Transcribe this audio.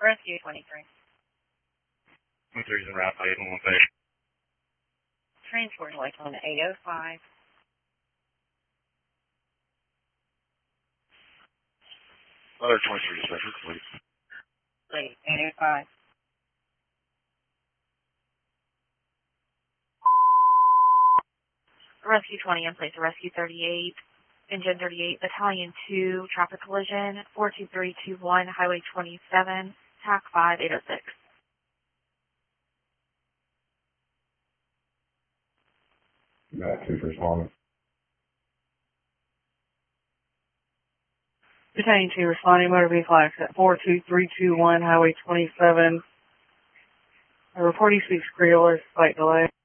Rescue 23. 23's en route, 811 patient. Transport Lakeland 805. Other 23 dispatcher, complete. Late 805. Rescue 20 in place of Rescue 38. Engine 38, Battalion 2, traffic collision, 42321, Highway 27, TAC 5806. Got 2 responding. Battalion 2 responding, motor vehicle accident, 42321, Highway 27. Reporting speaks Creole, slight delay.